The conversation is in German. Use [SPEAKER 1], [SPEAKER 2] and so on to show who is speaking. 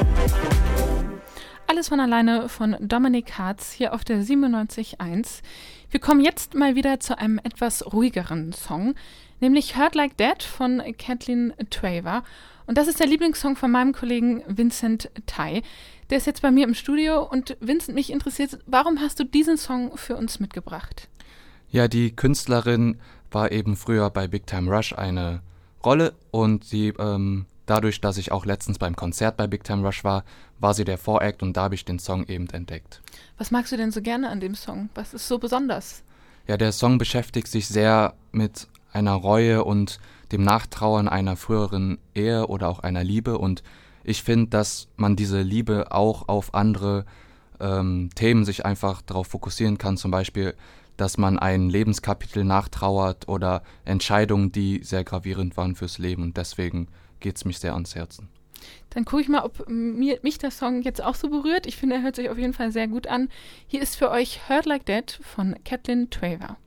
[SPEAKER 1] Alles von alleine von Dominik Hartz hier auf der 97.1. Wir kommen jetzt mal wieder zu einem etwas ruhigeren Song, nämlich Hurt Like That von Kathleen Traver. Und das ist der Lieblingssong von meinem Kollegen Vincent Tai. Der ist jetzt bei mir im Studio und Vincent, mich interessiert, warum hast du diesen Song für uns mitgebracht?
[SPEAKER 2] Ja, die Künstlerin war eben früher bei Big Time Rush eine Rolle und sie dadurch, dass ich auch letztens beim Konzert bei Big Time Rush war sie der Voract und da habe ich den Song eben entdeckt.
[SPEAKER 1] Was magst du denn so gerne an dem Song? Was ist so besonders?
[SPEAKER 2] Ja, der Song beschäftigt sich sehr mit einer Reue und dem Nachtrauern einer früheren Ehe oder auch einer Liebe und ich finde, dass man diese Liebe auch auf andere Themen sich einfach darauf fokussieren kann, zum Beispiel, dass man ein Lebenskapitel nachtrauert oder Entscheidungen, die sehr gravierend waren fürs Leben und deswegen geht es mich sehr ans Herzen.
[SPEAKER 1] Dann gucke ich mal, ob mich der Song jetzt auch so berührt. Ich finde, er hört sich auf jeden Fall sehr gut an. Hier ist für euch Hurt Like That von Kathleen Traver.